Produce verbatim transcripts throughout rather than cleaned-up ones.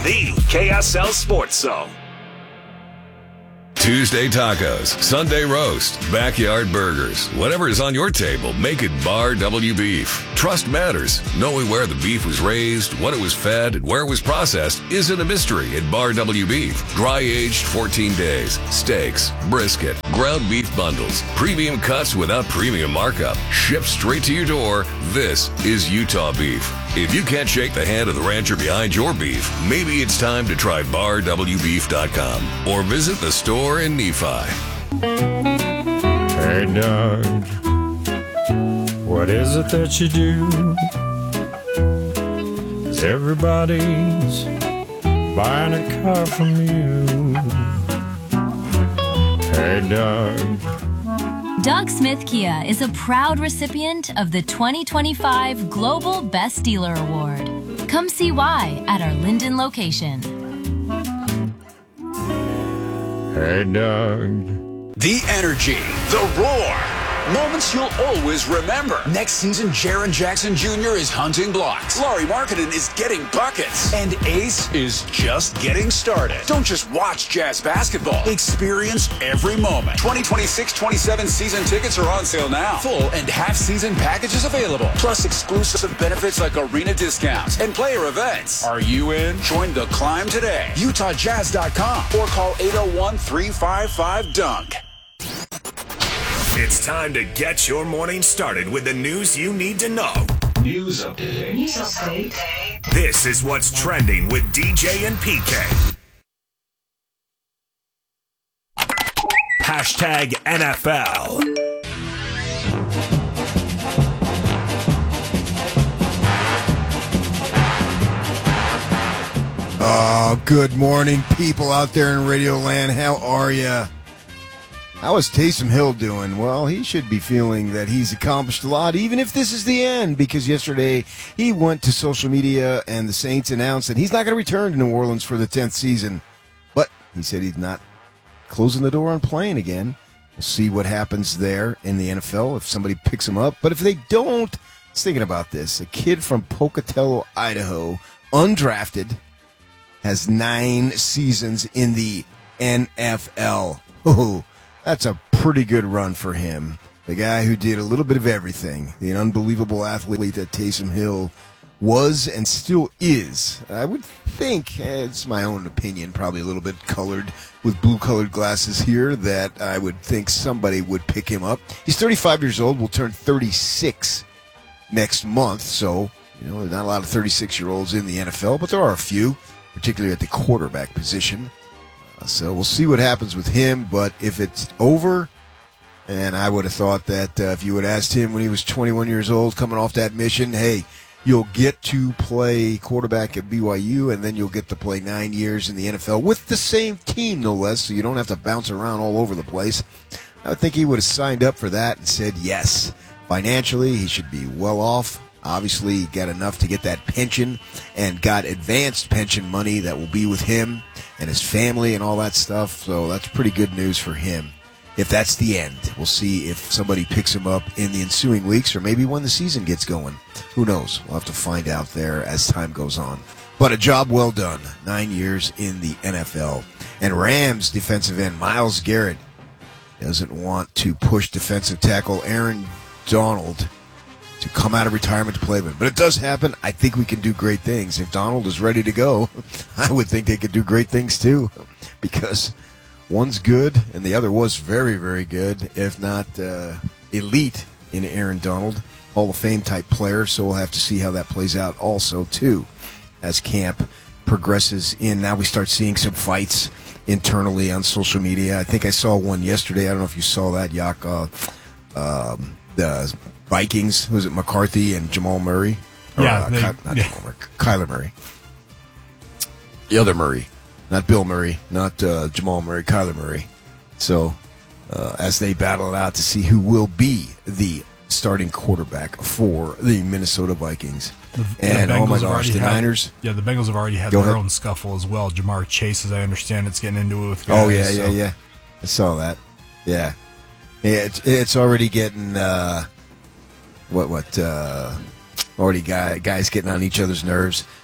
the K S L Sports Zone. Tuesday tacos, Sunday roast, backyard burgers. Whatever is on your table, make it Bar W Beef. Trust matters. Knowing where the beef was raised, what it was fed, and where it was processed isn't a mystery at Bar W Beef. Dry aged fourteen days, steaks, brisket, ground beef bundles, premium cuts without premium markup, shipped straight to your door. This is Utah beef. If you can't shake the hand of the rancher behind your beef, maybe it's time to try bar w beef dot com or visit the store in Nephi. Hey, Doug, what is it that you do? 'Cause everybody's buying a car from you. Hey, Doug. Doug Smith Kia is a proud recipient of the twenty twenty-five Global Best Dealer Award. Come see why at our Linden location. Hey, Doug. The energy, the roar, moments you'll always remember. Next season, Jaren Jackson Junior is hunting blocks. Laurie Markkinen is getting buckets. And Ace is just getting started. Don't just watch Jazz basketball. Experience every moment. twenty twenty-six twenty-seven season tickets are on sale now. Full and half-season packages available. Plus exclusive benefits like arena discounts and player events. Are you in? Join the climb today. Utah Jazz dot com or call eight oh one, three five five, dunk. It's time to get your morning started with the news you need to know. News update. News update. This is what's trending with D J and P K. Hashtag N F L. Oh, good morning, people out there in Radio Land. How are you? How is Taysom Hill doing? Well, he should be feeling that he's accomplished a lot, even if this is the end, because yesterday he went to social media and the Saints announced that he's not going to return to New Orleans for the tenth season. But he said he's not closing the door on playing again. We'll see what happens there in the N F L if somebody picks him up. But if they don't, I was thinking about this. A kid from Pocatello, Idaho, undrafted, has nine seasons in the N F L. Oh, that's a pretty good run for him. The guy who did a little bit of everything. The unbelievable athlete that Taysom Hill was and still is. I would think, it's my own opinion, probably a little bit colored with blue-colored glasses here, that I would think somebody would pick him up. He's thirty-five years old, will turn thirty-six next month, so, you know, there's not a lot of thirty-six-year-olds in the N F L, but there are a few, particularly at the quarterback position. So we'll see what happens with him, but if it's over, and I would have thought that uh, if you had asked him when he was twenty-one years old, coming off that mission, hey, you'll get to play quarterback at B Y U, and then you'll get to play nine years in the N F L with the same team, no less, so you don't have to bounce around all over the place. I would think he would have signed up for that and said yes. Financially, he should be well off. Obviously, he got enough to get that pension and got advanced pension money that will be with him and his family and all that stuff. So that's pretty good news for him. If that's the end, we'll see if somebody picks him up in the ensuing weeks or maybe when the season gets going. Who knows? We'll have to find out there as time goes on. But a job well done. Nine years in the N F L. And Rams defensive end Myles Garrett doesn't want to push defensive tackle Aaron Donald to come out of retirement to play with. But it does happen. I think we can do great things. If Donald is ready to go, I would think they could do great things too, because one's good and the other was very, very good, if not uh, elite in Aaron Donald, Hall of Fame type player. So we'll have to see how that plays out also too as camp progresses in. Now we start seeing some fights internally on social media. I think I saw one yesterday. I don't know if you saw that, Yak. Uh, um, the Vikings, was it McCarthy and Jamal Murray? Or, yeah, uh, they, Ky- not yeah. Jamal Murray, Kyler Murray. The other Murray, not Bill Murray, not uh, Jamal Murray, Kyler Murray. So uh, as they battle it out to see who will be the starting quarterback for the Minnesota Vikings. The, and the oh my have gosh, the had, Niners. Yeah, the Bengals have already had Go their ahead. own scuffle as well. Jamar Chase, as I understand, it's getting into it with guys. Oh, yeah, so. yeah, yeah. I saw that. Yeah. Yeah, it's, it's already getting, uh, what, what, uh, already guy, guys getting on each other's nerves.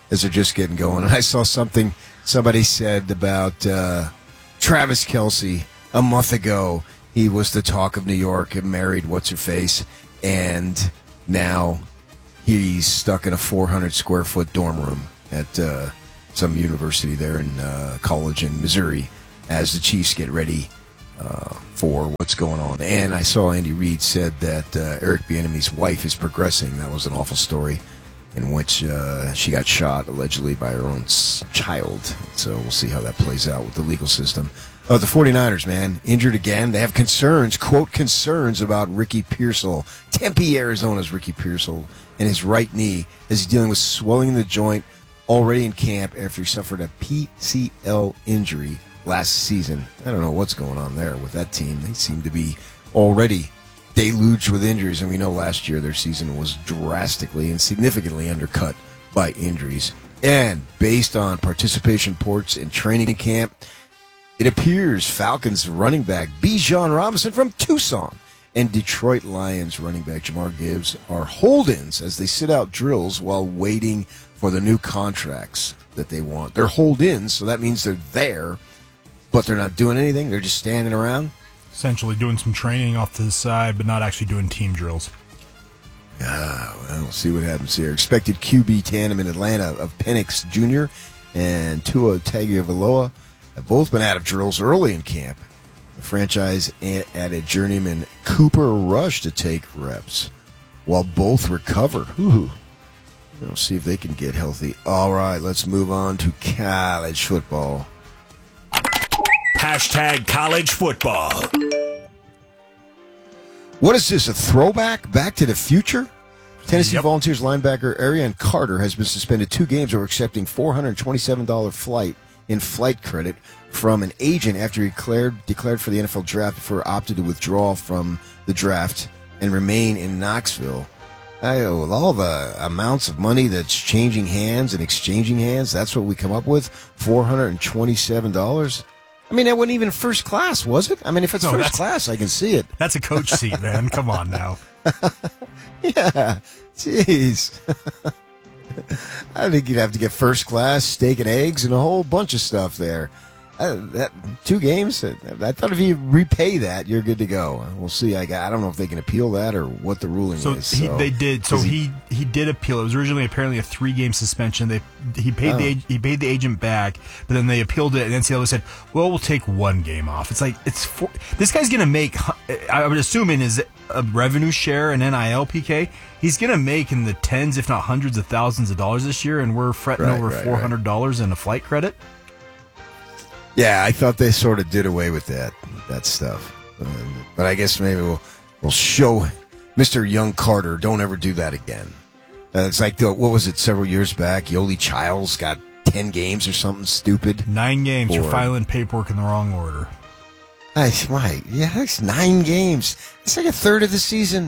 as they're just getting going. And I saw something somebody said about uh, Travis Kelce a month ago. He was the talk of New York and married what's-her-face, and now he's stuck in a four hundred square foot dorm room at uh, some university there in uh, college in Missouri as the Chiefs get ready uh, for what's going on. And I saw Andy Reid said that uh, Eric Bieniemy's wife is progressing. That was an awful story in which uh, she got shot allegedly by her own child. So we'll see how that plays out with the legal system. Oh, the 49ers, man, injured again. They have concerns, quote, concerns about Ricky Pearsall. Tempe, Arizona's Ricky Pearsall and his right knee as he's dealing with swelling in the joint already in camp after he suffered a P C L injury last season. I don't know what's going on there with that team. They seem to be already deluged with injuries, and we know last year their season was drastically and significantly undercut by injuries. And based on participation reports in training camp, it appears Falcons running back Bijan Robinson from Tucson and Detroit Lions running back Jamar Gibbs are hold-ins as they sit out drills while waiting for the new contracts that they want. They're hold-ins, so that means they're there, but they're not doing anything. They're just standing around. Essentially doing some training off to the side, but not actually doing team drills. Ah, well, we'll see what happens here. Expected Q B tandem in Atlanta of Penix Junior and Tua Tagovailoa have both been out of drills early in camp. The franchise added journeyman Cooper Rush to take reps while both recover. Ooh. We'll see if they can get healthy. All right, let's move on to college football. Hashtag college football. What is this, a throwback back to the future? Tennessee Yep. Volunteers linebacker Arian Carter has been suspended two games over accepting four hundred twenty-seven dollars flight in flight credit from an agent after he declared, declared for the N F L draft before opted to withdraw from the draft and remain in Knoxville. I, with all the amounts of money that's changing hands and exchanging hands, that's what we come up with, four hundred twenty-seven dollars? I mean, that wasn't even first class, was it? I mean, if it's No, first that's- class, I can see it. That's a coach seat, man. Come on now. Yeah, jeez. I think you'd have to get first class, steak and eggs, and a whole bunch of stuff there. Uh, that two games. I, I thought if you repay that, you're good to go. We'll see. I, I don't know if they can appeal that or what the ruling So, is. he, so they did. So he, he, he did appeal. It was originally apparently a three game suspension. They he paid Oh. the he paid the agent back, but then they appealed it, and N C double A said, "Well, we'll take one game off." It's like it's for, this guy's gonna make. I would assume in his a revenue share and N I L P K, he's gonna make in the tens, if not hundreds of thousands of dollars this year, and we're fretting Right, over right, four hundred dollars in a flight credit. Yeah, I thought they sort of did away with that that stuff, um, but I guess maybe we'll we'll show Mister Young Carter. Don't ever do that again. Uh, it's like the, what was it several years back? Yoli Childs got ten games or something stupid. Nine games for Or- filing paperwork in the wrong order. I, right, yeah, that's nine games. It's like a third of the season.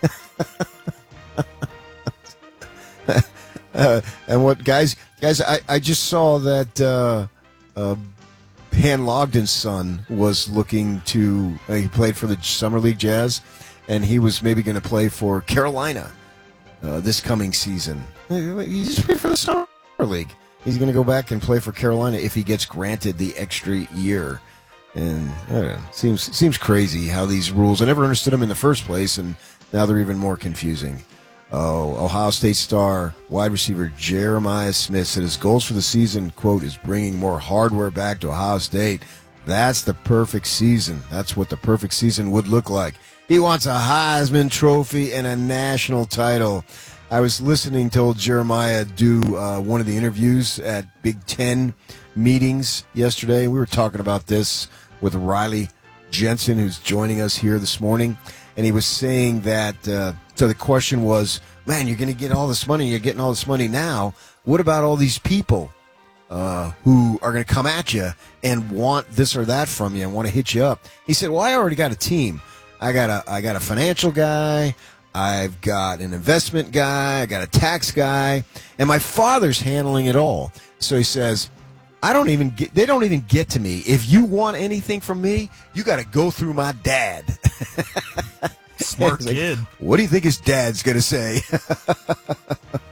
uh, and what, guys? Guys, I, I just saw that uh, uh, Han Logden's son was looking to. Uh, he played for the Summer League Jazz, and he was maybe going to play for Carolina uh, this coming season. He just played for the Summer League. He's going to go back and play for Carolina if he gets granted the extra year. And I don't know, seems seems crazy how these rules. I never understood them in the first place, and now they're even more confusing. Oh, Ohio State star wide receiver Jeremiah Smith said his goals for the season, quote, is bringing more hardware back to Ohio State. That's the perfect season. That's what the perfect season would look like. He wants a Heisman Trophy and a national title. I was listening to old Jeremiah do uh, one of the interviews at Big Ten meetings yesterday. We were talking about this with Riley Jensen, who's joining us here this morning. And he was saying that, uh, so the question was, man, you're going to get all this money. You're getting all this money now. What about all these people uh, who are going to come at you and want this or that from you and want to hit you up? He said, well, I already got a team. I got a, I got a financial guy. I've got an investment guy. I got a tax guy. And my father's handling it all. So he says, I don't even get, they don't even get to me. If you want anything from me, you got to go through my dad. Smart Like, kid. what do you think his dad's going to say?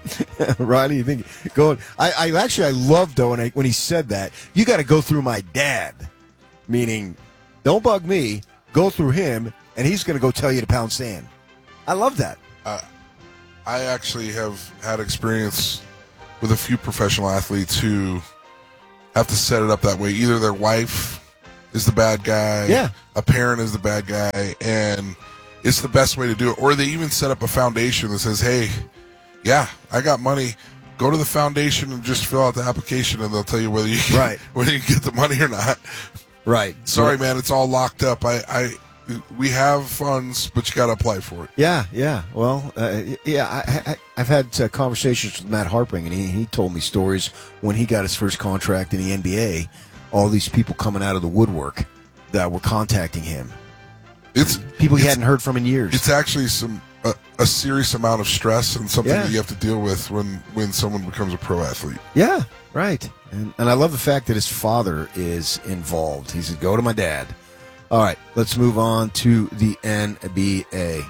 Ronnie, you think going? I, I actually I loved though when I, when he said that. You got to go through my dad, meaning don't bug me. Go through him, and he's going to go tell you to pound sand. I love that. Uh, I actually have had experience with a few professional athletes who have to set it up that way. Either their wife is the bad guy, yeah. a parent is the bad guy, and it's the best way to do it. Or they even set up a foundation that says, hey, yeah, I got money. Go to the foundation and just fill out the application, and they'll tell you whether you can, right. whether you get the money or not. Right. Sorry, yeah. man, it's all locked up. I, I we have funds, but you got to apply for it. Yeah, yeah. Well, uh, yeah, I, I, I've had uh, conversations with Matt Harpring, and he, he told me stories when he got his first contract in the N B A, all these people coming out of the woodwork that were contacting him. It's people he it's, hadn't heard from in years. It's actually some a, a serious amount of stress and something yeah. that you have to deal with when, when someone becomes a pro athlete. Yeah, right. And, and I love the fact that his father is involved. He said, go to my dad. All right, let's move on to the N B A.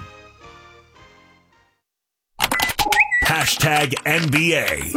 Hashtag N B A.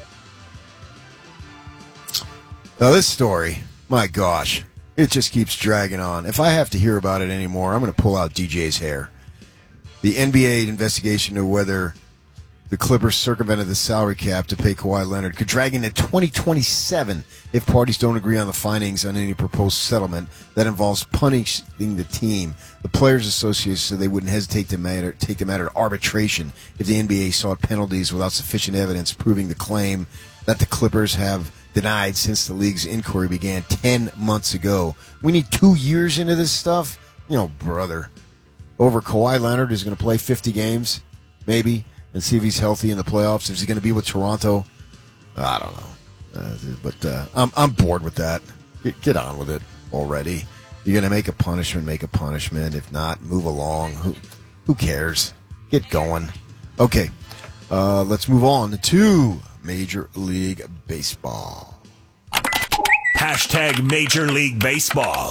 Now, this story, my gosh, it just keeps dragging on. If I have to hear about it anymore, I'm going to pull out D J's hair. The N B A investigation of whether the Clippers circumvented the salary cap to pay Kawhi Leonard could drag into twenty twenty-seven if parties don't agree on the findings on any proposed settlement that involves punishing the team. The Players Association said they wouldn't hesitate to matter, take the matter to arbitration if the N B A sought penalties without sufficient evidence proving the claim that the Clippers have denied since the league's inquiry began ten months ago. We need two years into this stuff? You know, brother. Over Kawhi Leonard, who's going to play fifty games, maybe, and see if he's healthy in the playoffs. Is he going to be with Toronto? I don't know. Uh, but uh, I'm I'm bored with that. Get, get on with it already. You're going to make a punishment, make a punishment. If not, move along. Who, who cares? Get going. Okay, uh, let's move on to Major League Baseball. Hashtag Major League Baseball.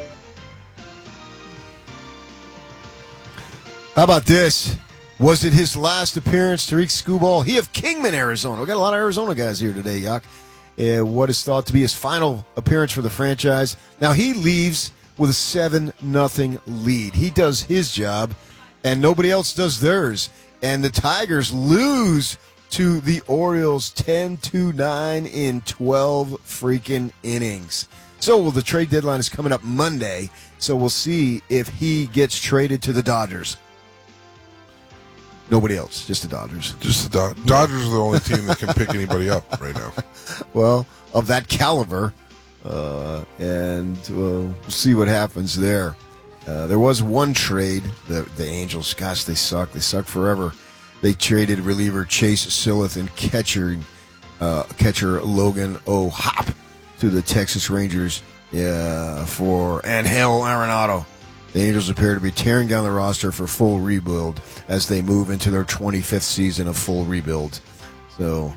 How about this? Was it his last appearance, Tariq Skubal? He of Kingman, Arizona. We got a lot of Arizona guys here today, Yak. Uh, what is thought to be his final appearance for the franchise. Now, he leaves with a seven nothing lead. He does his job, and nobody else does theirs. And the Tigers lose to the Orioles ten to nine in twelve freaking innings. So, well, the trade deadline is coming up Monday, so we'll see if he gets traded to the Dodgers. Nobody else, just the Dodgers. Just the Dodgers. Dodgers are the only team that can pick anybody up right now. Well, of that caliber, uh, and uh, we'll see what happens there. Uh, there was one trade, the, the Angels, gosh, they suck. They suck forever. They traded reliever Chase Silleth and catcher, uh, catcher Logan O'Hoppe to the Texas Rangers uh, for Angel Arenado. The Angels appear to be tearing down the roster for full rebuild as they move into their twenty-fifth season of full rebuild. So,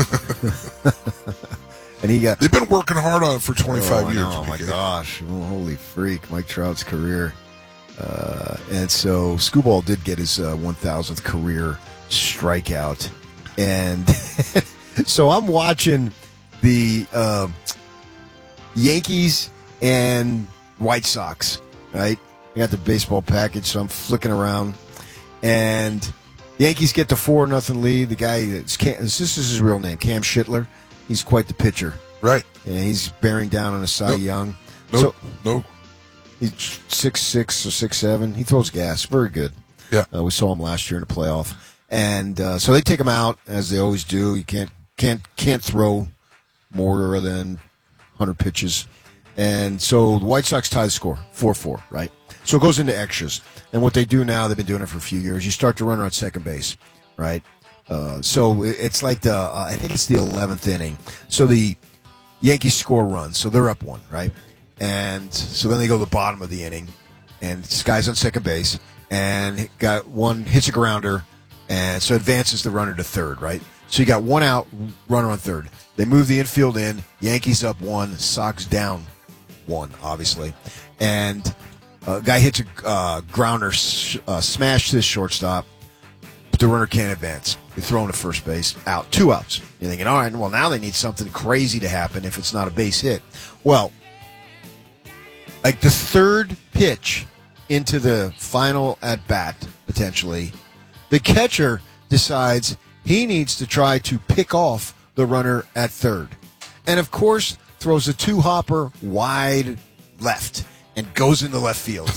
and he got. They've been working hard on it for twenty-five oh, years. Oh my gosh! Oh, holy freak! Mike Trout's career, uh, and so Skubal did get his uh, one thousandth career strikeout, and so I'm watching the uh, Yankees and White Sox. Right. I got the baseball package, so I'm flicking around, and the Yankees get the four nothing lead. The guy, that's Cam, this is his real name, Cam Schittler. He's quite the pitcher, right? And he's bearing down on a Cy nope. Young. Nope. So, nope. He's six six or six seven. He throws gas, very good. Yeah, uh, we saw him last year in the playoff, and uh, so they take him out as they always do. You can't can't can't throw more than one hundred pitches. And so the White Sox tie the score, four four, right? So it goes into extras. And what they do now, they've been doing it for a few years, you start to run around second base, right? Uh, so it's like the, uh, I think it's the eleventh inning. So the Yankees score runs, so they're up one, right? And so then they go to the bottom of the inning, and this guy's on second base, and got one, hits a grounder, and so advances the runner to third, right? So you got one out, runner on third. They move the infield in, Yankees up one, Sox down one, obviously. And a uh, guy hits a uh, grounder, uh, smash to the shortstop, but the runner can't advance. You're throwing to first base, out, two outs. You're thinking, all right, well, now they need something crazy to happen if it's not a base hit. Well, like the third pitch into the final at-bat, potentially, the catcher decides he needs to try to pick off the runner at third. And, of course, throws a two-hopper wide left and goes into left field.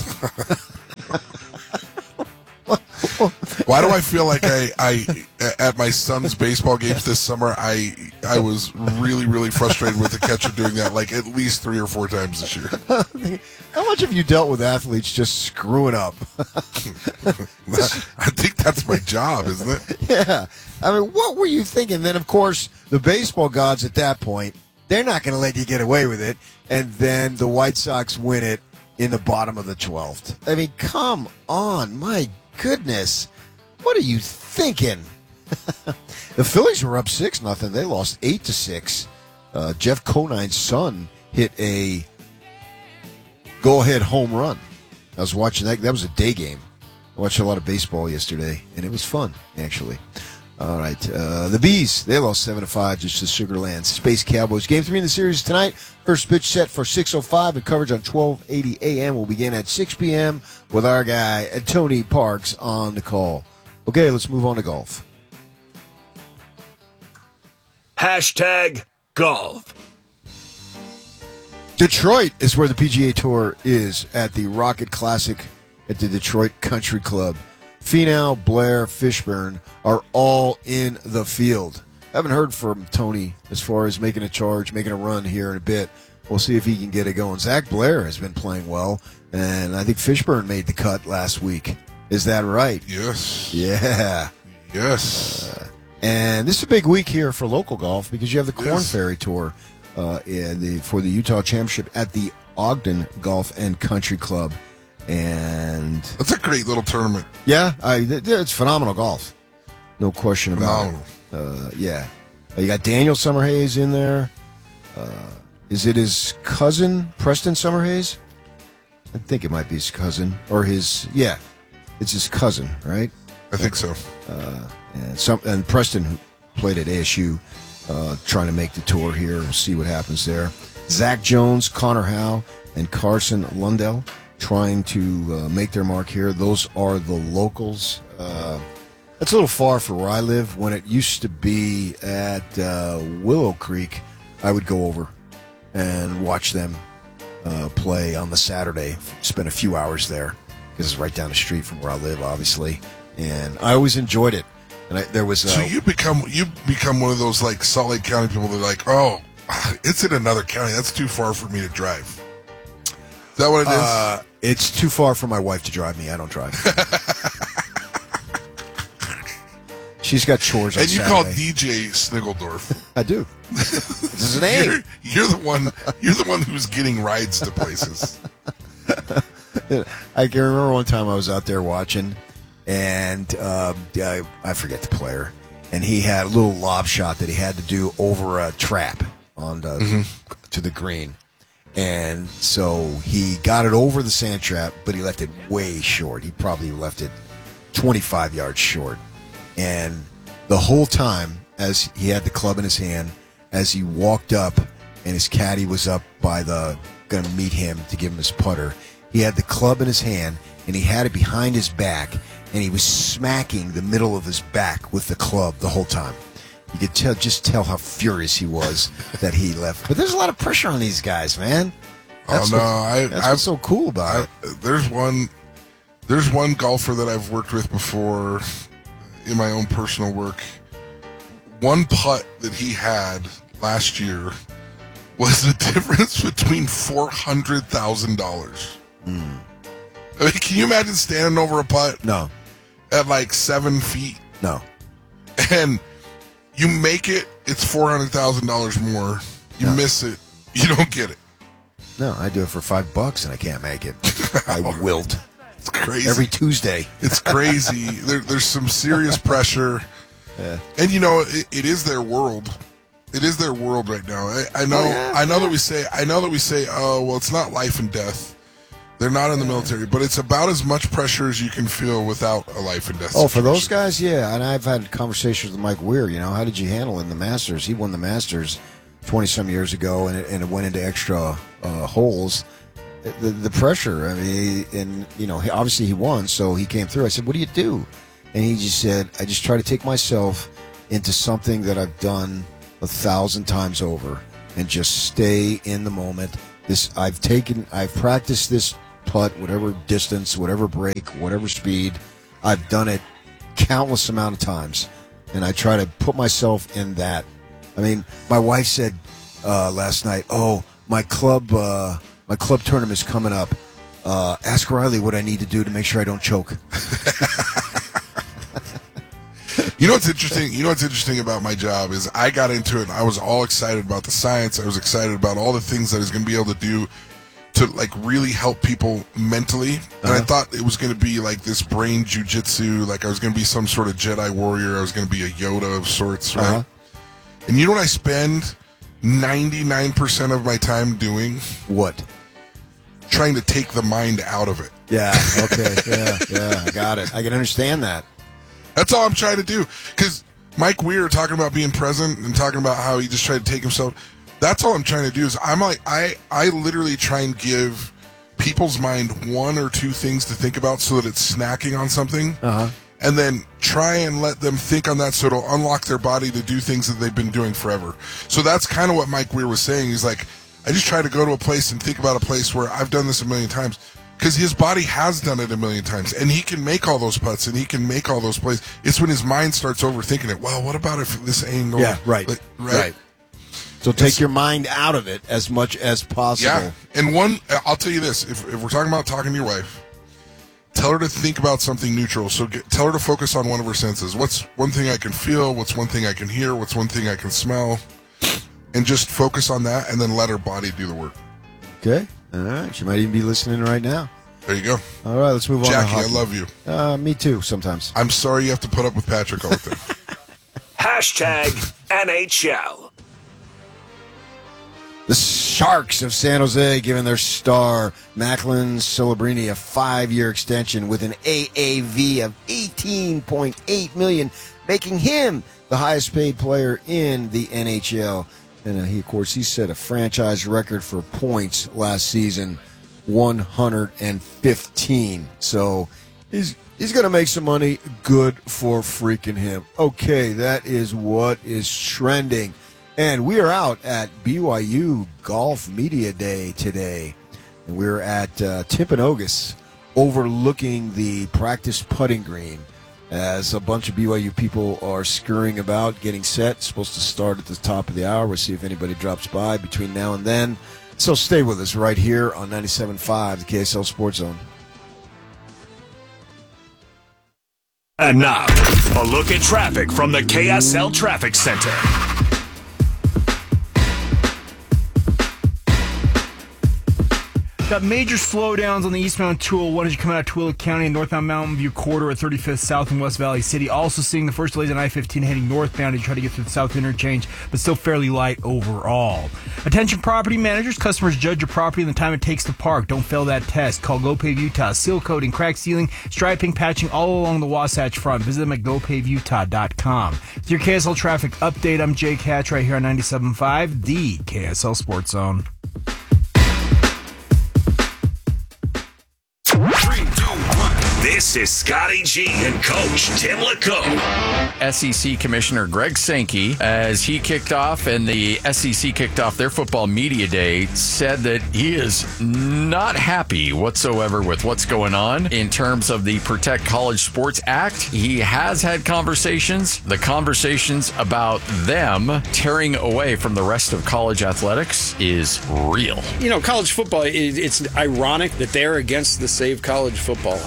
Why do I feel like I, I at my son's baseball games this summer, I I was really, really frustrated with the catcher doing that like at least three or four times this year. How much have you dealt with athletes just screwing up? I think that's my job, isn't it? Yeah. I mean, what were you thinking? Then, of course, the baseball gods at that point, they're not going to let you get away with it. And then the White Sox win it in the bottom of the twelfth. I mean, come on. My goodness. What are you thinking? The Phillies were up six nothing. They lost eight to six. Uh, Jeff Conine's son hit a go-ahead home run. I was watching that. That was a day game. I watched a lot of baseball yesterday, and it was fun, actually. All right. Uh, the Bees, they lost seven to five just to Sugar Land Space Cowboys. Game three in the series tonight. First pitch set for six oh five, and coverage on twelve eighty A M will begin at six p.m. with our guy, Tony Parks, on the call. Okay, let's move on to golf. Hashtag golf. Detroit is where the P G A Tour is at the Rocket Classic at the Detroit Country Club. Finau, Blair, Fishburne are all in the field. I haven't heard from Tony as far as making a charge, making a run here in a bit. We'll see if he can get it going. Zach Blair has been playing well, and I think Fishburne made the cut last week. Is that right? Yes. Yeah. Yes. Uh, and this is a big week here for local golf because you have the Corn Yes. Ferry Tour uh, in the, for the Utah Championship at the Ogden Golf and Country Club. And That's a great little tournament. yeah, I, th- th- it's phenomenal golf. No question about Phenomenal. it. Uh, yeah. Uh, you got Daniel Summerhays in there. Uh, is it his cousin, Preston Summerhays? I think it might be his cousin. Or his, yeah, it's his cousin, right? I think so. And some and Preston, who played at A S U, uh, trying to make the tour here. We'll see what happens there. Zach Jones, Connor Howe, and Carson Lundell trying to uh, make their mark here. Those are the locals. Uh, that's a little far for where I live. When it used to be at uh, Willow Creek, I would go over and watch them uh, play on the Saturday. Spend a few hours there because it's right down the street from where I live, obviously. And I always enjoyed it. And I, there was uh, So you become you become one of those like Salt Lake County people that are like, oh, it's in another county. That's too far for me to drive. Is that what it is? Uh, it's too far for my wife to drive me. I don't drive. She's got chores on and you Saturday. call D J Sniggledorf. I do. This is his name. You're, you're the one. You're the one who's getting rides to places. I can remember one time I was out there watching, and um, I, I forget the player, and he had a little lob shot that he had to do over a trap on the, Mm-hmm. to the green. And so he got it over the sand trap, but he left it way short. He probably left it twenty-five yards short. And the whole time, as he had the club in his hand, as he walked up and his caddy was up by the, going to meet him to give him his putter, he had the club in his hand and he had it behind his back and he was smacking the middle of his back with the club the whole time. You could tell, just tell how furious he was that he left. But there's a lot of pressure on these guys, man. That's oh no, what- I, That's I've, what's so cool about I, it. there's one. There's one golfer that I've worked with before in my own personal work. One putt that he had last year was the difference between four hundred thousand dollars. Hmm. I mean, can you imagine standing over a putt No, at like seven feet no. and you make it, it's four hundred thousand dollars more. You No. miss it, you don't get it. No, I do it for five bucks and I can't make it. I wilt It's crazy. every Tuesday. It's crazy. there, there's some serious pressure. And, you know, it, it is their world. It is their world right now. I, I know Oh, yeah, I know that we say, I know that we say, oh, well, it's not life and death. They're not in the military, but it's about as much pressure as you can feel without a life and death Oh, for those situation. guys, yeah. And I've had conversations with Mike Weir. You know, how did you handle it in the Masters? He won the Masters twenty-some years ago, and it, and it went into extra uh, holes. The, the pressure, I mean, and, you know, he, obviously he won, so he came through. I said, what do you do? And he just said, I just try to take myself into something that I've done a thousand times over and just stay in the moment. This I've taken, I've practiced this putt, whatever distance, whatever break, whatever speed. I've done it countless amount of times, and I try to put myself in that. I mean, my wife said uh, last night, oh, my club, uh, my club tournament's coming up. Uh, ask Riley what I need to do to make sure I don't choke. You know what's interesting? You know what's interesting about my job is I got into it and I was all excited about the science. I was excited about all the things that I was going to be able to do to like really help people mentally. And Uh-huh. I thought it was going to be like this brain jujitsu, like I was going to be some sort of Jedi warrior. I was going to be a Yoda of sorts, right? Uh-huh. And you know what I spend ninety-nine percent of my time doing? What? Trying to take the mind out of it. Yeah, okay, yeah, yeah, I got it. I can understand that. That's all I'm trying to do. Because Mike Weir talking about being present and talking about how he just tried to take himself. That's all I'm trying to do. Is I'm like I I literally try and give people's mind one or two things to think about so that it's snacking on something, Uh-huh. and then try and let them think on that so it'll unlock their body to do things that they've been doing forever. So that's kind of what Mike Weir was saying. He's like, I just try to go to a place and think about a place where I've done this a million times. Because his body has done it a million times, and he can make all those putts, and he can make all those plays. It's when his mind starts overthinking it. Well, what about if this angle? Yeah, right, Like, right. So take your mind out of it as much as possible. Yeah, and one, I'll tell you this: if, if we're talking about talking to your wife, tell her to think about something neutral. So get, tell her to focus on one of her senses. What's one thing I can feel? What's one thing I can hear? What's one thing I can smell? And just focus on that, and then let her body do the work. Okay. All right. She might even be listening right now. There you go. All right, let's move on. Jackie, to I hockey. love you. Uh, me too, sometimes. I'm sorry you have to put up with Patrick all the time. Hashtag N H L. The Sharks of San Jose giving their star, Macklin Celebrini, a five-year extension with an A A V of eighteen point eight million dollars, making him the highest-paid player in the N H L. And uh, he, of course, he set a franchise record for points last season, one hundred fifteen. So he's he's going to make some money. Good for freaking him. Okay, that is what is trending. And we are out at B Y U Golf Media Day today. And we're at uh, Timpanogos overlooking the practice putting green as a bunch of B Y U people are scurrying about, getting set. It's supposed to start at the top of the hour. We'll see if anybody drops by between now and then. So stay with us right here on ninety-seven point five, the K S L Sports Zone. And now, a look at traffic from the K S L Traffic Center. Got major slowdowns on the eastbound two oh one as you come out of Tooele County and northbound Mountain View corridor at thirty-fifth South and West Valley City. Also seeing the first delays on I fifteen heading northbound as you try to get through the South Interchange, but still fairly light overall. Attention property managers, customers judge your property in the time it takes to park. Don't fail that test. Call GoPave Utah. Seal coating, crack sealing, striping, patching all along the Wasatch Front. Visit them at go pave utah dot com. With your K S L traffic update, I'm Jake Hatch right here on ninety-seven point five, the K S L Sports Zone. Three, two, one. This is Scotty G and Coach Tim LeCoe. S E C Commissioner Greg Sankey, as he kicked off and the S E C kicked off their football media day, said that he is not happy whatsoever with what's going on in terms of the Protect College Sports Act. He has had conversations. The conversations about them tearing away from the rest of college athletics is real. You know, college football, it's ironic that they're against the Save College Football Act.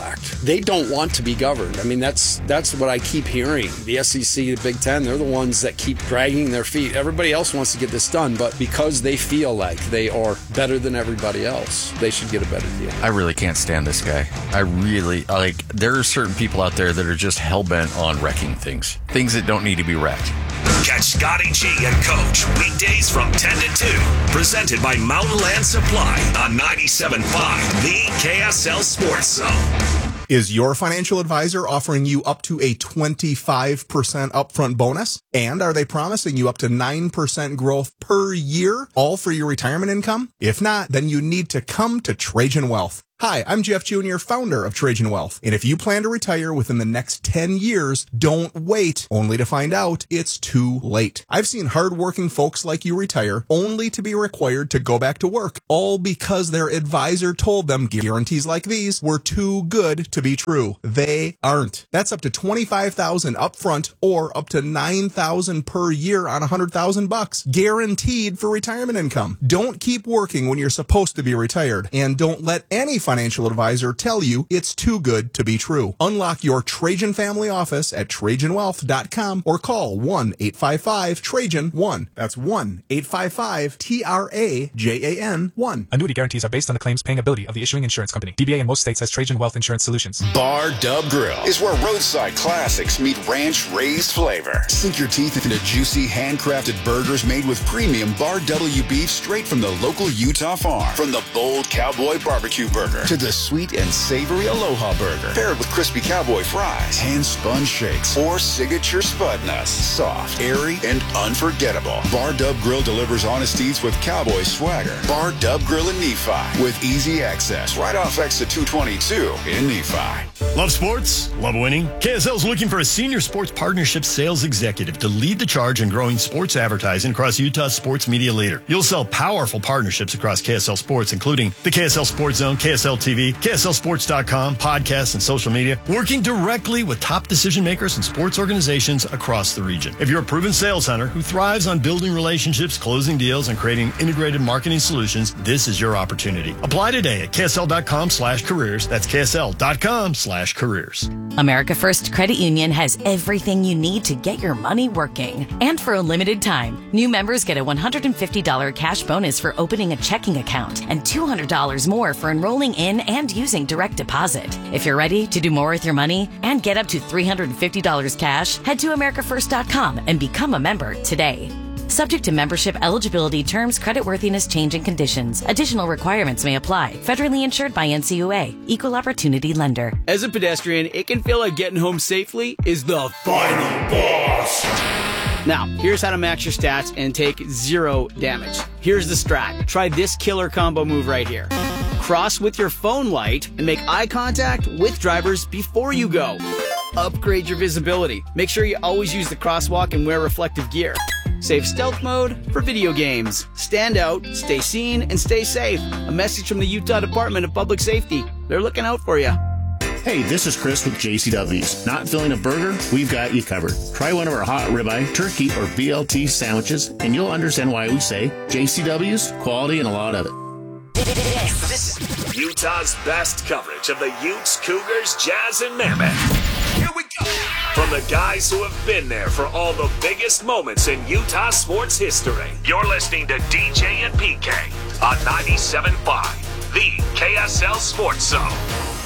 they don't want to be governed. I mean, that's that's what I keep hearing. The S E C, the Big Ten, they're the ones that keep dragging their feet. Everybody else wants to get this done, but because they feel like they are better than everybody else, they should get a better deal. I really can't stand this guy. I really, like, there are certain people out there that are just hell-bent on wrecking things. Things that don't need to be wrecked. Catch Scotty G and Coach weekdays from ten to two. Presented by Mountain Land Supply on ninety-seven point five, the K S L Sports Zone. Is your financial advisor offering you up to a twenty-five percent upfront bonus? And are they promising you up to nine percent growth per year, all for your retirement income? If not, then you need to come to Trajan Wealth. Hi, I'm Jeff Junior, founder of Trajan Wealth. And if you plan to retire within the next ten years, don't wait only to find out it's too late. I've seen hardworking folks like you retire only to be required to go back to work, all because their advisor told them guarantees like these were too good to be true. They aren't. That's up to twenty-five thousand dollars upfront or up to nine thousand dollars per year on one hundred thousand bucks, guaranteed for retirement income. Don't keep working when you're supposed to be retired, and don't let any financial advisor tell you it's too good to be true. Unlock your Trajan family office at Trajan Wealth dot com or call one eight five five Trajan one. That's one eight five five T R A J A N one. Annuity guarantees are based on the claims paying ability of the issuing insurance company. D B A in most states has Trajan Wealth Insurance Solutions. Bar Dub Grill is where roadside classics meet ranch-raised flavor. Sink your teeth into juicy, handcrafted burgers made with premium Bar W beef straight from the local Utah farm. From the bold cowboy barbecue burger to the sweet and savory Aloha burger, paired with crispy cowboy fries, hand-spun shakes, or signature spud nuts. Soft, airy, and unforgettable. Bar Dub Grill delivers honest eats with cowboy swagger. Bar Dub Grill in Nephi with easy access right off exit two twenty-two in Nephi. Love sports? Love winning? K S L is looking for a senior sports partnership sales executive to lead the charge in growing sports advertising across Utah's sports media leader. You'll sell powerful partnerships across K S L Sports, including the K S L Sports Zone, K S L T V, K S L Sports dot com, podcasts, and social media, working directly with top decision makers and sports organizations across the region. If you're a proven sales hunter who thrives on building relationships, closing deals, and creating integrated marketing solutions, this is your opportunity. Apply today at K S L dot com slash careers. That's K S L dot com slash careers. America First Credit Union has everything you need to get your money working. And for a limited time, new members get a one hundred fifty dollars cash bonus for opening a checking account and two hundred dollars more for enrolling in and using direct deposit. If you're ready to do more with your money and get up to three hundred fifty dollars cash, head to America First dot com and become a member today. Subject to membership eligibility, terms, creditworthiness, change, and conditions. Additional requirements may apply. Federally insured by N C U A. Equal Opportunity Lender. As a pedestrian, it can feel like getting home safely is the final boss. Now, here's how to max your stats and take zero damage. Here's the strat. Try this killer combo move right here. Cross with your phone light and make eye contact with drivers before you go. Upgrade your visibility. Make sure you always use the crosswalk and wear reflective gear. Save stealth mode for video games. Stand out, stay seen, and stay safe. A message from the Utah Department of Public Safety. They're looking out for you. Hey, this is Chris with J C W's. Not filling a burger? We've got you covered. Try one of our hot ribeye, turkey, or B L T sandwiches, and you'll understand why we say J C W's, quality and a lot of it. This is Utah's best coverage of the Utes, Cougars, Jazz, and Mammoth. Here we go. From the guys who have been there for all the biggest moments in Utah sports history, you're listening to D J and P K on ninety-seven point five, the K S L Sports Zone.